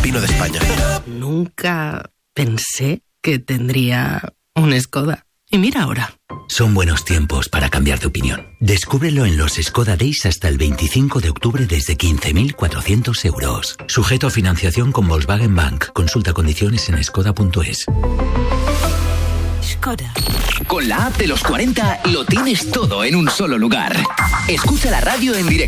vino de España. Nunca pensé que tendría un Skoda. Y mira ahora. Son buenos tiempos para cambiar de opinión. Descúbrelo en los Skoda Days hasta el 25 de octubre desde 15.400 euros. Sujeto a financiación con Volkswagen Bank. Consulta condiciones en skoda.es. Skoda. Con la app de los 40 lo tienes todo en un solo lugar. Escucha la radio en directo.